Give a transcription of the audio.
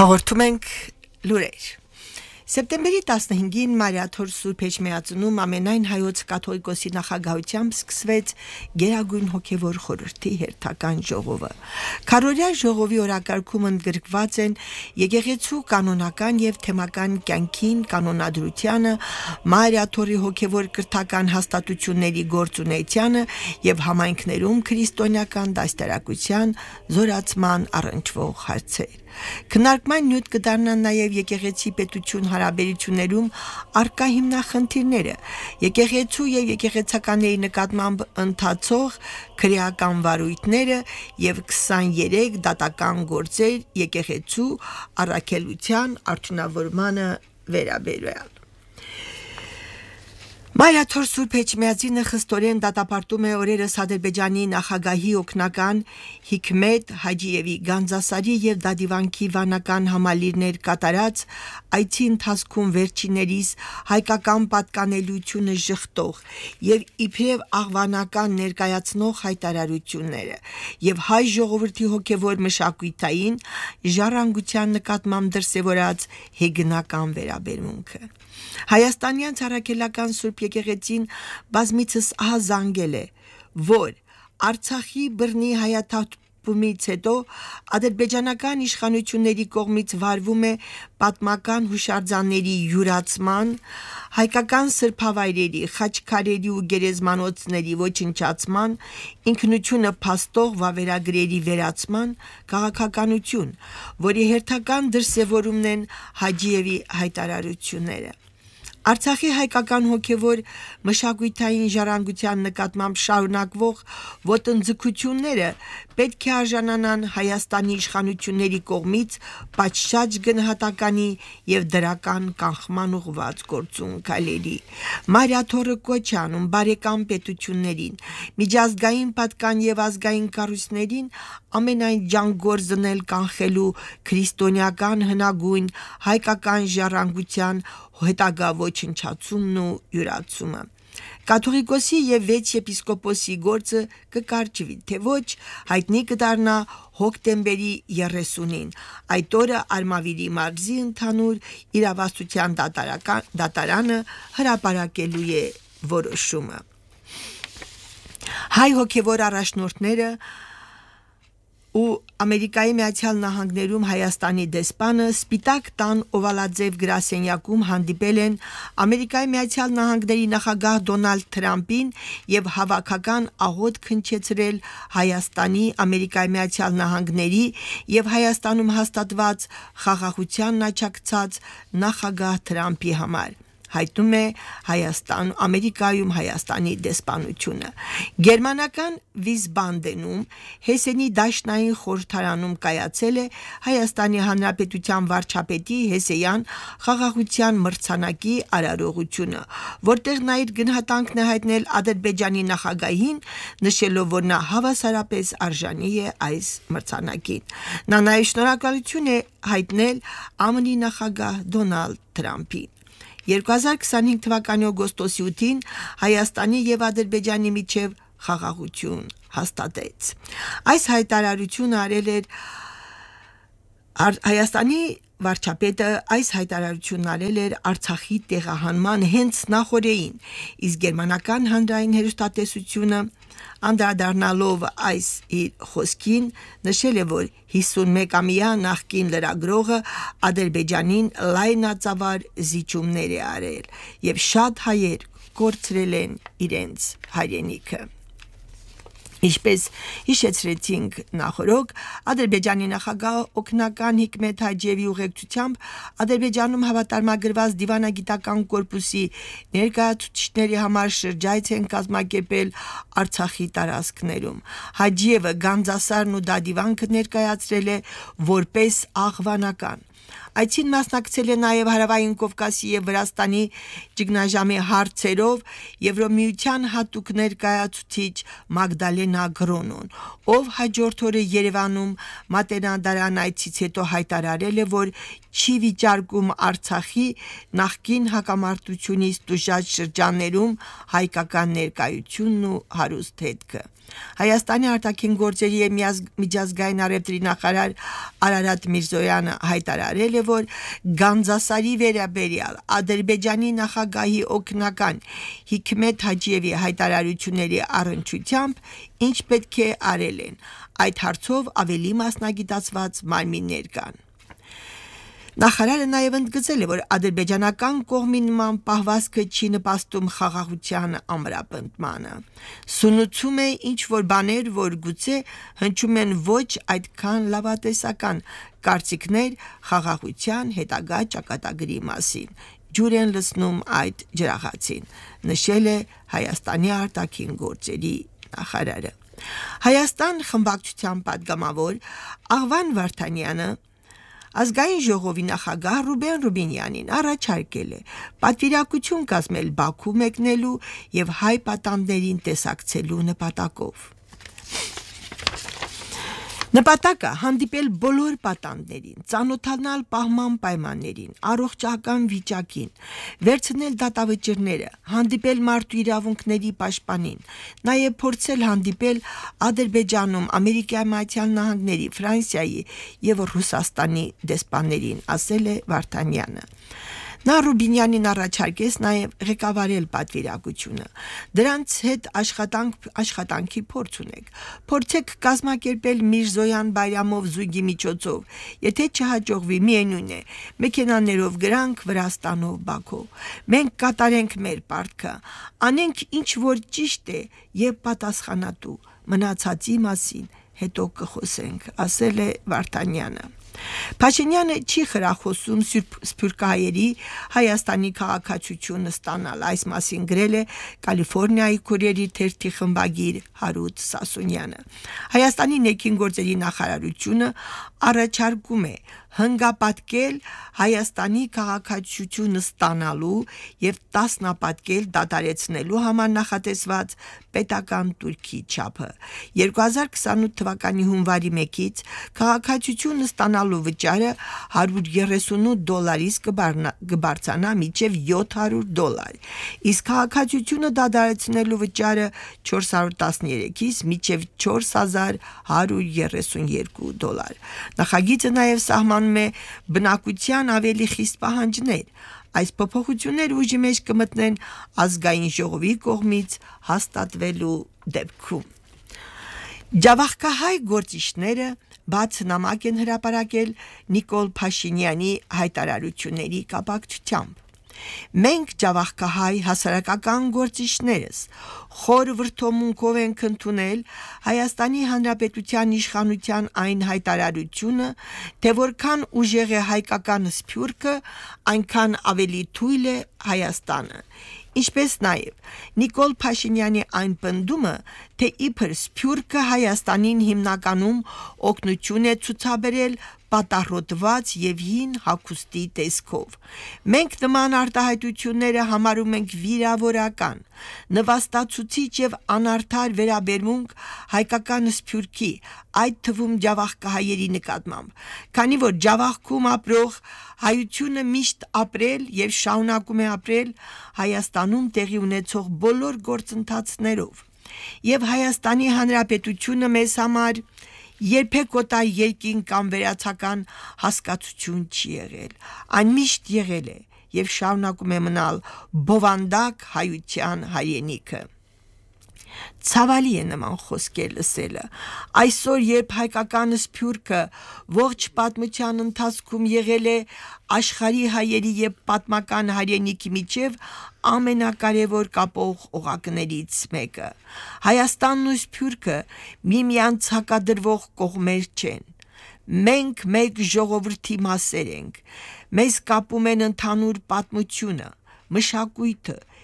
Հաղորդում ենք լուրեր։ Սեպտեմբերի 15-ին Մարիաթոր Սուրբ Էջմիածնում ամենայն հայոց կաթողիկոսի նախագահությամբ սկսվեց Գերագույն հոգևոր խորհրդի հերթական ժողովը։ Քարորյա ժողովի օրակարգում ընդգրկված են եկեղեցու կանոնական եւ թեմական կյանքին, կանոնադրությանը, Մարիաթորի հոգևոր կրթական հաստատությունների գործունեությանը եւ համայնքներում քրիստոնեական դաստիարակության զորացման առնչվող հարցեր։ Քննարկման նյութ կդառնան նաև եկեղեցի պետություն հարաբերություններում առկա հիմնախնդիրները, եկեղեցու եւ եկեղեցականների նկատմամբ ընթացող քրեական վարույթները եւ 23 դատական գործեր եկեղեցու առաքելության արդյունավորմանը վերաբերյալ։ Մարիաթոր Սուրբ Էջմիածինը խստորեն դատապարտում է օրերս Ադրբեջանի նախագահի օգնական Հիքմետ Հաջիևի Գանձասարի եւ Դադիվանքի վանական համալիրներ կատարած այցի ընթացքում վերջիներիս հայկական պատկանելիությունը ժխտող եւ իբրև աղվանական ներկայացնող հայտարարությունները եւ հայ ժողովրդի հոգեվոր մշակութային ժառանգության նկատմամբ դրսեւորած հեգնական վերաբերմունքը։ Հայաստանյան ցարաքելական Սուրբ եկեղեցին բազմիցս ահազանգել է, որ Արցախի բռնի հայաթափումից հետո ադրբեջանական իշխանությունների կողմից վարվում է պատմական հուշարձանների յուրացման, հայկական սրբավայրերի, խաչքարերի ու գերեզմանոցների ոչնչացման, ինքնությունը փաստող վավերագրերի վերացման քաղաքականություն, որի հերթական դրսևորումն են Հաջիևի հայտարարությունները։ Արցախի հայկական հոգևոր մշակութային ժառանգության նկատմամբ շարունակվող ոտնձգությունները պետք է արժանանան Հայաստանի իշխանությունների կողմից պատշաճ գնահատականի եւ դրական կանխման ուղղված գործունեությունների։ Մարիաթորը կոչ է անում բարեկամ պետություններին, միջազգային պատկան եւ ազգային կառույցներին ամենայն ջանքորձնել կանխելու քրիստոնեական հնագույն հայկական ժառանգության հետագա ոչնչացումն ու յուրացումը։ Կաթողիկոսի եւ 6 եպիսկոպոսի գործը կկարճվի, թե ոչ հայտնի կդառնա հոկտեմբերի 30-ին։ Այդ օրը Արմավիրի մարզի ընդհանուր իրավասության դատարանը հրապարակելու է որոշումը։ Հայ հոգևոր առաջնորդները ու Ամերիկայի Միացյալ Նահանգներում Հայաստանի դեսպանը Սպիտակ տան օվալաձև գրասենյակում հանդիպել են Ամերիկայի Միացյալ Նահանգների նախագահ Դոնալդ Թրամփին եւ հավաքական աղոթք հնչեցրել Հայաստանի, Ամերիկայի Միացյալ Նահանգների եւ Հայաստանում հաստատված խաղաղությանն աջակցած նախագահ Թրամփի համար։ Հայտնում է Ամերիկայում Հայաստանի դեսպանությունը։ Գերմանական Վիսբանդենում Հեսենի դաշնային խորհրդարանում կայացել է Հայաստանի Հանրապետության վարչապետի Հեսեյան խաղաղության մրցանակի արարողությունը, որտեղ նա իր գնահատանքն է հայտնել Ադրբեջանի նախագահին, նշելով, որ նա հավասարապես արժանի է այս մրցանակին։ Նա նաև շնորհակալություն է հայտնել ԱՄՆ նախագահ Դոնալդ Թրամփին։ 2025 թվականի օգոստոսի 8-ին Հայաստանի եւ Ադրբեջանի միջև խաղաղություն հաստատեց։ Այս հայտարարությունը արել էր Հայաստանի վարչապետը Արցախի տեղահանման հենց նախօրեին, իսկ գերմանական հանրային հեռուստատեսությունը անդրադառնալով այս իր խոսքին նշել է, որ 51-ամյա նախկին լրագրողը Ադրբեջանին լայնածավալ զիջումներ է արել եւ շատ հայեր կորցրել են իրենց հայրենիքը։ Ինչպես հիշեցրեցինք նախորդ, Ադրբեջանի նախագահ օգնական Հիկմետ Հաջիևի ուղեկցությամբ Ադրբեջանում հավատարմագրված դիվանագիտական կորպուսի ներկայացուցիչների համար շրջայց են կազմակերպել Արցախի տարածքներում։ Հաջիևը Գանձասարն ու Դադիվանքը ներկայացրել է որպես աղվանական։ Այցին մասնակցել է նաև Հարավային Կովկասի եւ Վրաստանի ճգնաժամի հարցերով Եվրոմիության հատուկ ներկայացուցիչ Մագդալենա Գրոնոն, ով հաջորդ օրը Երևանում Մատենադարան այցից հետո հայտարարել է, որ չի վիճարկում Արցախի նախկին հակամարտությունից տուժած շրջաններում հայկական ներկայությունն ու հարուստ հետքը։ Հայաստանի արտաքին գործերի եւ միջազգային առևտրի նախարար Արարատ Միրզոյանը հայտարարել է, որ Գանձասարի վերաբերյալ Ադրբեջանի նախագահի օգնական Հիկմետ Հաջիևի հայտարարությունների առնչությամբ ինչ պետք է արել են։ Այդ հարցով ավելի մասնագիտացված մարմիններ կան։ Նախարարը նաև ընդգծել է, որ ադրբեջանական կողմի նման պահվածքը չի նպաստում խաղաղության ամրապնդմանը։ Սունուցում է ինչ-որ բաներ, որ գուցե հնչում են ոչ այդքան լավատեսական կարծիքներ խաղաղության հետագա ճակատագրի մասին։ Ջուր են լցնում այդ ջրաղացին, նշել է Հայաստանի արտաքին գործերի նախարարը։ Հայաստան խմբակցության պատգամավոր Աղվան Վարդանյանը Ազգային ժողովի նախագահ Ռուբեն Ռուբինյանին առաջարկել է պատվիրակություն կազմել Բաքու մեկնելու եւ հայ պատանդներին տեսակցելու նպատակով։ Նպատակը հանդիպել բոլոր պատանդներին, ծանոթանալ պահման պայմաններին, առողջական վիճակին, վերցնել դատավճիռները, հանդիպել մարդու իրավունքների պաշտպանին, նաև փորձել հանդիպել Ադրբեջանում, Ամերիկայի Միացյալ Նահանգների, Ֆրանսիայի եւ Ռուսաստանի դեսպաններին, ասել է Վարդանյանը։ Նա Ռուբինյանին առաջարկեց նաև ղեկավարել պատվիրակությունը։ Դրանց հետ աշխատանքի փորձ ունեք։ Փորձեք կազմակերպել Միրզոյան Բայրամով զույգի միջոցով։ Եթե չհաջողվի, միևնույն է, մեքենաներով գրանք Վրաստանով Բաքու։ Մենք կատարենք մեր պարտքը, անենք ինչ որ ճիշտ է եւ պատասխանատու։ Մնացածի մասին հետո կխոսենք, ասել է Վարդանյանը։ Փաշինյանը չի խրախուսում սփյուռքահայերի Հայաստանի քաղաքացիությունը ստանալ, այս մասին գրել է Կալիֆոռնիայի քուրերի թերթի խմբագիր Հարութ Սասունյանը։ Հայաստանի ներքին գործերի նախարարությունը առաջարկում է հնգապատկել Հայաստանի քաղաքացիությունը ստանալու եւ տասնապատկել դադարեցնելու համար նախատեսված պետական տուրքի չափը։ 2028 թվականի հունվարի 1-ից քաղաքացիությունը ստանալու վճարը $138-ից կբարձրանա մինչև $700, իսկ քաղաքացիությունը դադարեցնելու վճարը $413-ից մինչև $4132։ Նախագիծը նաև սահմանում է բնակության ավելի խիստ պահանջներ։ Այս փոփոխությունները ուժի մեջ կմտնեն ազգային ժողովի կողմից հաստատվելու դեպքում։ Ջավախքահայ գործիչները բաց նամակ են հրապարակել Նիկոլ Փաշինյանի հայտարարությունների կապակցությամբ։ Մենք ջավախքահայ հասարակական գործիչներս խոր վրդովմունքով ենք ընդունել Հայաստանի Հանրապետության իշխանության այն հայտարարությունը, թե որքան ուժեղ է հայկական սփյուռքը, այնքան ավելի թույլ է Հայաստանը։ Ինչպես նաև Նիկոլ Փաշինյանի այն պնդումը, թե իբր սփյուռքը Հայաստանին հիմնականում օգնություն է ցուցաբերել պատահոտված եւ հին հագուստի տեսքով։ Մենք նման արտահայտությունները համարում ենք վիրավորական, նվաստացուցիչ եւ անարդար վերաբերմունք հայկական սփյուռքի, այդ թվում ջավախքահայերի նկատմամբ, քանի որ ջավախքում ապրող հայությունը միշտ ապրել եւ շարունակում է ապրել Հայաստանում տեղի ունեցող բոլոր գործընթացներով, եւ Հայաստանի Հանրապետությունը մեզ համար երբեք օտար երկին կամ վերացական հասկացություն չի եղել, այն միշտ եղել է եւ շարունակում է մնալ բովանդակ հայության հայրենիքը։ Ցավալի է նման խոսքեր լսելը։ Այսօր, երբ հայկական սփյուռքը ողջ պատմության ընթացքում եղել է աշխարհի հայերի եւ պատմական հայրենիքի միջև ամենակարևոր կապող օղակներից մեկը, Հայաստանն ու սփյուռքը միմյանց հակադրվող կողմեր չեն։ Մենք մեկ ժողովրդի մասեր ենք։ Մեզ կապում են ընդհանուր պատմությունը, մշակույթը,